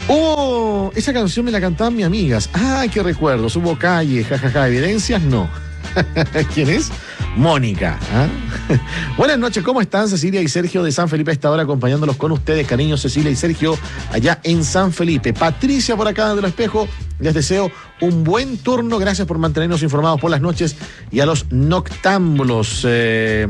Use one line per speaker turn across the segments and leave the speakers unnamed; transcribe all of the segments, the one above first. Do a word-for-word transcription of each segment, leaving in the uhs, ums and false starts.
Oh, esa canción me la cantaban mis amigas. Ah, qué recuerdos. Hubo calle, jajaja, ja, ja. Evidencias, no. ¿Quién es? Mónica. ¿Ah? Buenas noches, ¿cómo están Cecilia y Sergio de San Felipe a esta hora acompañándolos con ustedes? Cariños, Cecilia y Sergio, allá en San Felipe. Patricia por acá de los Espejos, les deseo un buen turno. Gracias por mantenernos informados por las noches y a los noctámbulos. Eh,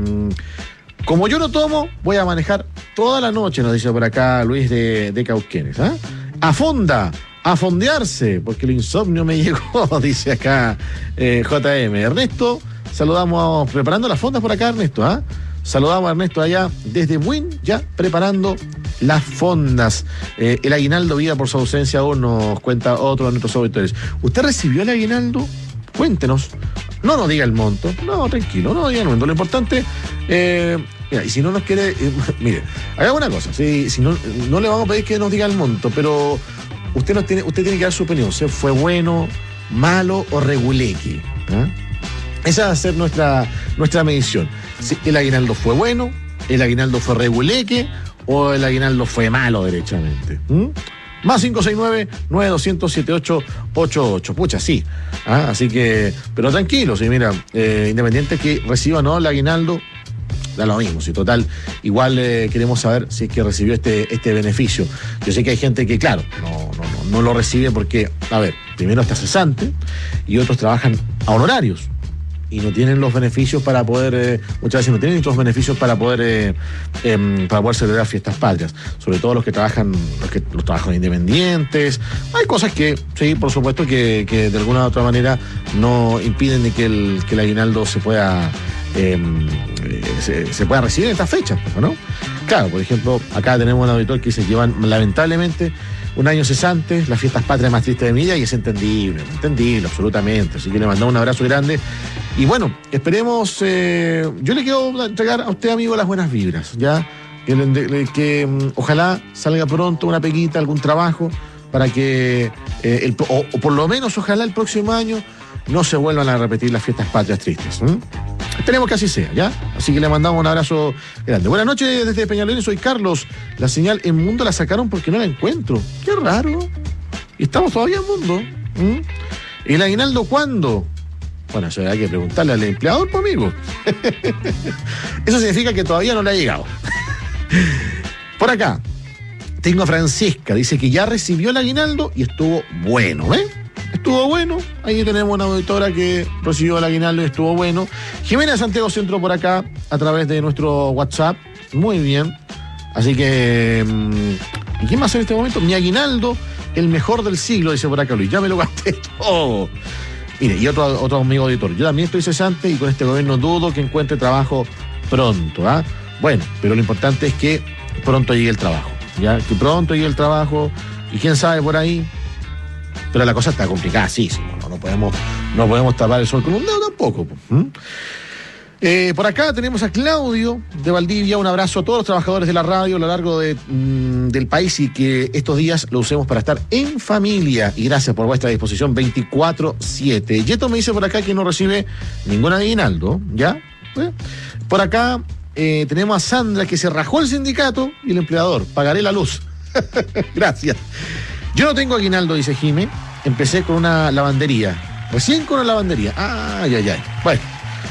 como yo no tomo, voy a manejar toda la noche, nos dice por acá Luis de, de Cauquenes. ¿Ah? A fonda. A fondearse, porque el insomnio me llegó, dice acá eh, J M. Ernesto, saludamos, preparando las fondas por acá, Ernesto, ¿ah? ¿eh? Saludamos a Ernesto allá desde Buin, ya preparando las fondas. Eh, el aguinaldo vida por su ausencia aún, nos cuenta otro de nuestros auditores. ¿Usted recibió el aguinaldo? Cuéntenos. No nos diga el monto. No, tranquilo, no diga el monto. Lo importante, eh, mira, y si no nos quiere, eh, mire, haga una cosa, si, si no, no le vamos a pedir que nos diga el monto, pero Usted, nos tiene, usted tiene que dar su opinión. ¿Se fue bueno, malo o reguleque? ¿Ah? Esa va a ser nuestra, nuestra medición. Si el aguinaldo fue bueno, el aguinaldo fue reguleque o el aguinaldo fue malo derechamente. ¿Mm? Más cinco seis nueve, nueve dos cero cero, siete ocho ocho ocho. Pucha, sí. ¿Ah? Así que, pero tranquilo, sí, mira, eh, independiente que reciba o no el aguinaldo, da lo mismo, si total, igual eh, queremos saber si es que recibió este, este beneficio. Yo sé que hay gente que, claro, no, no, no, no lo recibe porque, a ver, primero está cesante y otros trabajan a honorarios y no tienen los beneficios para poder, eh, muchas veces no tienen los beneficios para poder eh, eh, para poder celebrar fiestas patrias, sobre todo los que trabajan, los que los trabajan independientes. Hay cosas que, sí, por supuesto, que, que de alguna u otra manera no impiden de que el, que el aguinaldo se pueda eh, se, se pueda recibir en estas fechas, ¿no? Claro, por ejemplo, acá tenemos un auditor que se llevan lamentablemente un año cesante, las fiestas patrias más tristes de mi vida, y es entendible, entendible, absolutamente. Así que le mandamos un abrazo grande. Y bueno, esperemos, eh, yo le quiero entregar a usted, amigo, las buenas vibras, ¿ya? Que, que um, ojalá salga pronto una peguita, algún trabajo, para que, eh, el, o, o por lo menos ojalá el próximo año no se vuelvan a repetir las fiestas patrias tristes. ¿eh? Esperemos que así sea, ¿ya? Así que le mandamos un abrazo grande. Buenas noches desde Peñalolén, soy Carlos. La señal en Mundo la sacaron porque no la encuentro. Qué raro. Y estamos todavía en Mundo. ¿Mm? ¿El aguinaldo cuándo? Bueno, eso hay que preguntarle al empleador, pues, amigo. Eso significa que todavía no le ha llegado. Por acá, tengo a Francisca. Dice que ya recibió el aguinaldo y estuvo bueno, ¿eh? Estuvo bueno, ahí tenemos una auditora que recibió el aguinaldo y estuvo bueno. Jimena de Santiago Centro por acá, a través de nuestro WhatsApp, muy bien. Así que, ¿y quién más en este momento? Mi aguinaldo, el mejor del siglo, dice por acá Luis, ya me lo gasté todo. Mire, y otro, otro amigo auditor, yo también estoy cesante y con este gobierno dudo que encuentre trabajo pronto, ¿ah? Bueno, pero lo importante es que pronto llegue el trabajo, ¿ya? Que pronto llegue el trabajo y quién sabe por ahí. Pero la cosa está complicada, sí, sí, no, no, podemos, no podemos tapar el sol con un dedo tampoco. ¿Mm? Eh, por acá tenemos a Claudio de Valdivia, un abrazo a todos los trabajadores de la radio a lo largo de, mm, del país y que estos días lo usemos para estar en familia. Y gracias por vuestra disposición veinticuatro siete. Yeto me dice por acá que no recibe ningún aguinaldo, ¿ya? ¿Eh? Por acá eh, tenemos a Sandra que se rajó el sindicato y el empleador, pagaré la luz. Gracias. Yo no tengo aguinaldo, dice Jime. Empecé con una lavandería. Recién con una lavandería. Ay, ay, ay. Bueno,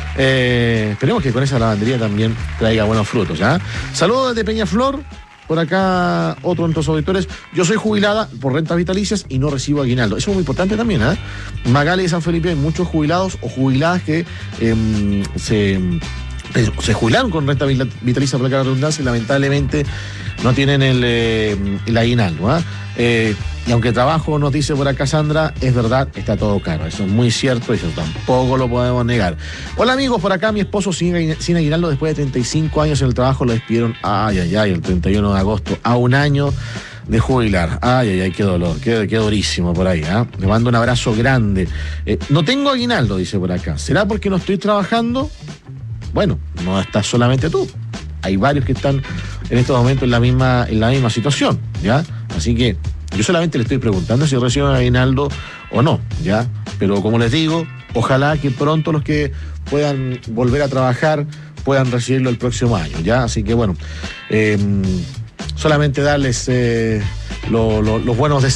eh, esperemos que con esa lavandería también traiga buenos frutos, ¿ya? Saludos desde Peñaflor. Por acá, otro de nuestros auditores. Yo soy jubilada por rentas vitalicias y no recibo aguinaldo. Eso es muy importante también, ¿eh? Magali de San Felipe, hay muchos jubilados o jubiladas que eh, se... se jubilaron con renta vitalicia por la redundancia y lamentablemente no tienen el, eh, el aguinaldo. ¿eh? Eh, y aunque trabajo, nos dice por acá Sandra, es verdad, está todo caro. Eso es muy cierto y eso tampoco lo podemos negar. Hola amigos, por acá mi esposo sin, sin aguinaldo después de treinta y cinco años en el trabajo lo despidieron, ay, ay, ay, el treinta y uno de agosto, a un año de jubilar. Ay, ay, ay, qué dolor, qué, qué durísimo por ahí. ¿eh? Le mando un abrazo grande. Eh, no tengo aguinaldo, dice por acá. ¿Será porque no estoy trabajando? Bueno, no estás solamente tú. Hay varios que están en estos momentos en la misma, en la misma situación, ¿ya? Así que yo solamente le estoy preguntando si reciben aguinaldo o no, ¿ya? Pero como les digo, ojalá que pronto los que puedan volver a trabajar puedan recibirlo el próximo año, ¿ya? Así que bueno, eh, solamente darles eh, lo, lo, los buenos deseos.